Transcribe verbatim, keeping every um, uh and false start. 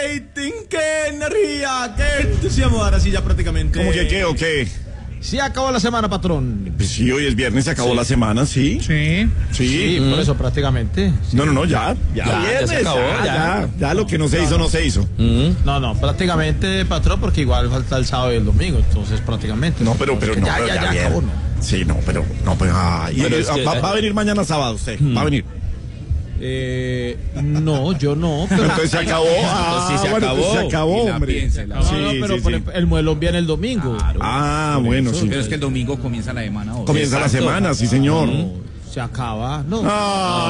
rating, qué energía, qué entusiasmo. Ahora sí, ya prácticamente. ¿Cómo que qué o qué? Sí, acabó la semana, patrón. Pues sí, hoy es viernes, se acabó Sí. la semana, sí. Sí. Sí. Sí, por eso prácticamente. Sí. No, no, no, ya. Ya, Ya, viernes, ya se acabó, ya, ya. ya. Ya lo que no se hizo, no se hizo. No, no, prácticamente, patrón, porque igual falta el sábado y el domingo, entonces prácticamente. No, pero, pero no, ya, pero ya, ya, ya, bien. acabó, ¿no? Sí, no, pero, no, pues, ay, Pero y- es que- va, va a venir mañana sábado usted, va a venir. Eh, no, yo no. Pero... Entonces se acabó. Ah, sí se bueno, acabó. entonces se acabó, Y la hombre. piensa, y la- No, Sí, no, pero sí, por sí. el, el muelón viene el domingo. Ah, bueno, sí. Pero es que el domingo comienza la semana. Comienza la Exacto. semana, sí, señor. No, se acaba. No. Ah,